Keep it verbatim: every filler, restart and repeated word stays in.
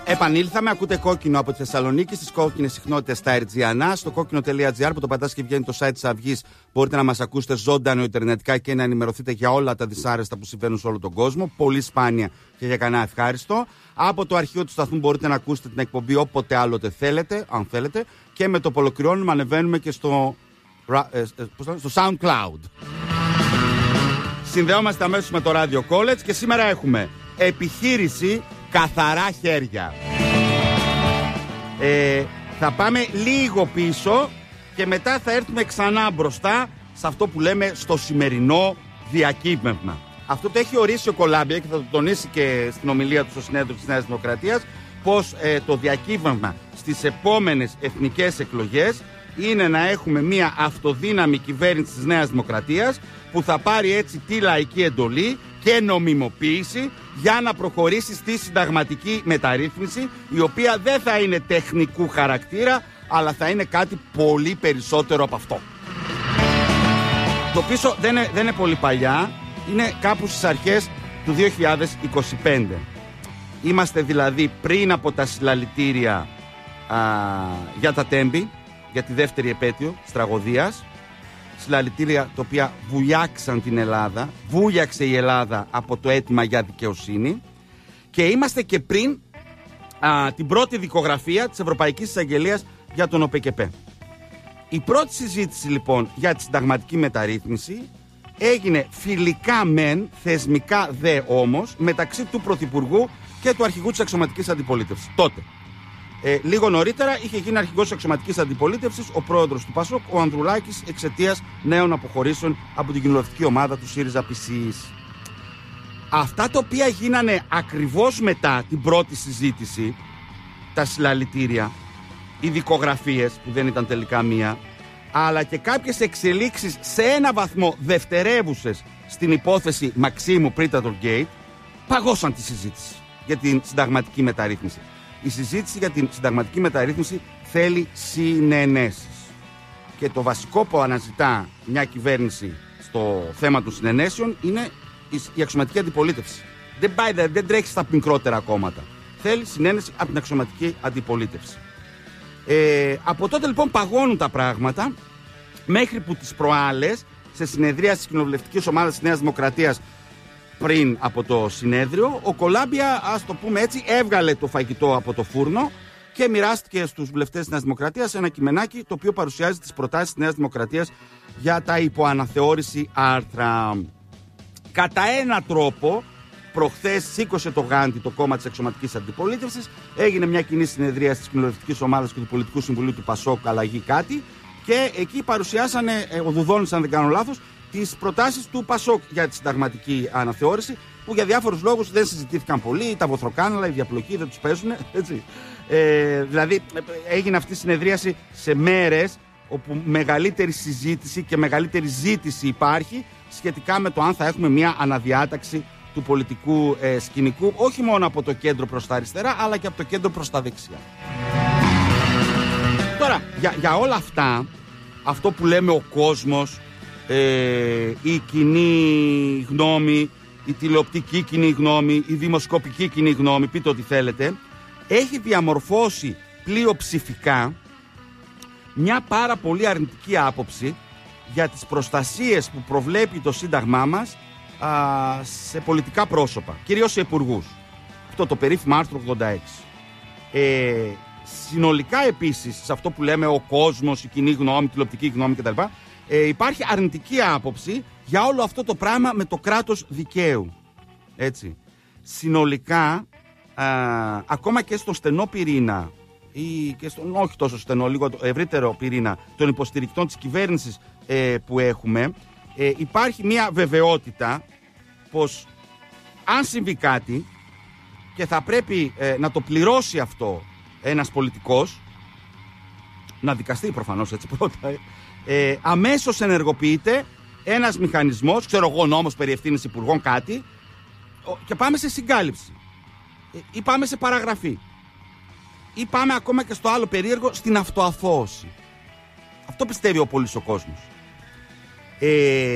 Επανήλθαμε, ακούτε Κόκκινο από τη Θεσσαλονίκη, στις κόκκινες συχνότητες στα Ερτζιανά, στο κόκκινο τελεία τζι άρ που το πατάς και βγαίνει το site της Αυγής. Μπορείτε να μας ακούσετε ζωντανό ιντερνετικά και να ενημερωθείτε για όλα τα δυσάρεστα που συμβαίνουν σε όλο τον κόσμο. Πολύ σπάνια και για κανένα ευχάριστο. Από το αρχείο του σταθμού μπορείτε να ακούσετε την εκπομπή όποτε άλλοτε θέλετε, αν θέλετε. Και με το που ολοκληρώνουμε ανεβαίνουμε και στο, στο SoundCloud. Συνδέομαστε αμέσως με το Radio College και σήμερα έχουμε επιχείρηση καθαρά χέρια. Ε, θα πάμε λίγο πίσω και μετά θα έρθουμε ξανά μπροστά σε αυτό που λέμε στο σημερινό διακύβευμα. Αυτό το έχει ορίσει ο Κολάμπια και θα το τονίσει και στην ομιλία του στο συνέδριο της Νέας Δημοκρατίας, πως ε, το διακύβευμα στις επόμενες εθνικές εκλογές είναι να έχουμε μια αυτοδύναμη κυβέρνηση της Νέας Δημοκρατίας που θα πάρει έτσι τη λαϊκή εντολή και νομιμοποίηση για να προχωρήσει στη συνταγματική μεταρρύθμιση, η οποία δεν θα είναι τεχνικού χαρακτήρα, αλλά θα είναι κάτι πολύ περισσότερο από αυτό. Το πίσω δεν είναι, δεν είναι πολύ παλιά, είναι κάπου στις αρχές του δύο χιλιάδες είκοσι πέντε. Είμαστε δηλαδή πριν από τα συλλαλητήρια α, για τα Τέμπη, για τη δεύτερη επέτειο της τραγωδίας. Συλλαλητήρια τα οποία βουλιάξαν την Ελλάδα, βούλιαξε η Ελλάδα από το αίτημα για δικαιοσύνη, και είμαστε και πριν α, την πρώτη δικογραφία της Ευρωπαϊκής Εισαγγελίας για τον ΟΠΕΚΕΠΕ. Η πρώτη συζήτηση λοιπόν για τη συνταγματική μεταρρύθμιση έγινε φιλικά μεν, θεσμικά δε όμως, μεταξύ του Πρωθυπουργού και του αρχηγού της αξιωματικής αντιπολίτευσης τότε. Ε, λίγο νωρίτερα είχε γίνει αρχηγός της αξιωματικής αντιπολίτευσης ο πρόεδρος του ΠΑΣΟΚ, ο Ανδρουλάκης, εξαιτίας νέων αποχωρήσεων από την κοινοβουλευτική ομάδα του ΣΥΡΙΖΑ ΠΣΙΣ. Αυτά τα οποία γίνανε ακριβώς μετά την πρώτη συζήτηση, τα συλλαλητήρια, οι δικογραφίες που δεν ήταν τελικά μία, αλλά και κάποιες εξελίξεις σε ένα βαθμό δευτερεύουσες στην υπόθεση Μαξίμου Πρίτατορ Γκέιτ, παγώσαν τη συζήτηση για την συνταγματική μεταρρύθμιση. Η συζήτηση για την συνταγματική μεταρρύθμιση θέλει συνενέσεις. Και το βασικό που αναζητά μια κυβέρνηση στο θέμα των συνενέσεων είναι η αξιωματική αντιπολίτευση. Δεν πάει, δεν τρέχει στα μικρότερα κόμματα. Θέλει συνένεση από την αξιωματική αντιπολίτευση. Ε, από τότε λοιπόν παγώνουν τα πράγματα, μέχρι που τις προάλλες, σε συνεδρία της κοινοβουλευτικής ομάδας της Νέας Δημοκρατίας, πριν από το συνέδριο, ο Κολάμπια, ας το πούμε έτσι, έβγαλε το φαγητό από το φούρνο και μοιράστηκε στους βουλευτές της Νέας Δημοκρατίας ένα κειμενάκι το οποίο παρουσιάζει τις προτάσεις της Νέας Δημοκρατίας για τα υποαναθεώρηση άρθρα. Κατά ένα τρόπο, προχθές σήκωσε το γάντι το κόμμα της αξιωματικής αντιπολίτευσης, έγινε μια κοινή συνεδρία της κοινοβουλευτικής ομάδας και του Πολιτικού Συμβουλίου του ΠΑΣΟΚ, αλλαγή κάτι, και εκεί παρουσιάσανε, ο Δουδόνης αν δεν κάνω λάθος, τις προτάσεις του ΠΑΣΟΚ για τη συνταγματική αναθεώρηση, που για διάφορους λόγους δεν συζητήθηκαν πολύ, τα βοθροκάναλα, η διαπλοκή δεν τους παίζουν, έτσι. Ε, δηλαδή έγινε αυτή η συνεδρίαση σε μέρες όπου μεγαλύτερη συζήτηση και μεγαλύτερη ζήτηση υπάρχει σχετικά με το αν θα έχουμε μια αναδιάταξη του πολιτικού ε, σκηνικού, όχι μόνο από το κέντρο προς τα αριστερά, αλλά και από το κέντρο προς τα δεξιά. Τώρα, για, για όλα αυτά, αυτό που λέμε ο κόσμος, Ε, η κοινή γνώμη, η τηλεοπτική κοινή γνώμη, η δημοσκοπική κοινή γνώμη, πείτε ό,τι θέλετε, έχει διαμορφώσει πλειοψηφικά μια πάρα πολύ αρνητική άποψη για τις προστασίες που προβλέπει το Σύνταγμά μας α, σε πολιτικά πρόσωπα, κυρίως σε υπουργούς. Αυτό το περίφημο άρθρο ογδόντα έξι. Ε, συνολικά επίσης, σε αυτό που λέμε ο κόσμος, η κοινή γνώμη, η τηλεοπτική γνώμη κτλ., Ε, υπάρχει αρνητική άποψη για όλο αυτό το πράγμα με το κράτος δικαίου. Έτσι. Συνολικά, α, ακόμα και στο στενό πυρήνα, ή και στον όχι τόσο στενό, λίγο ευρύτερο πυρήνα των υποστηρικτών της κυβέρνησης ε, που έχουμε, ε, υπάρχει μια βεβαιότητα πως αν συμβεί κάτι και θα πρέπει ε, να το πληρώσει αυτό ένας πολιτικός, να δικαστεί προφανώς έτσι πρώτα, ε, Ε, αμέσως ενεργοποιείται ένας μηχανισμός, ξέρω εγώ, νόμος περί ευθύνης υπουργών, κάτι, και πάμε σε συγκάλυψη ε, ή πάμε σε παραγραφή ή πάμε ακόμα και στο άλλο περίεργο, στην αυτοαθώωση. Αυτό πιστεύει ο πολύς ο κόσμος. ε,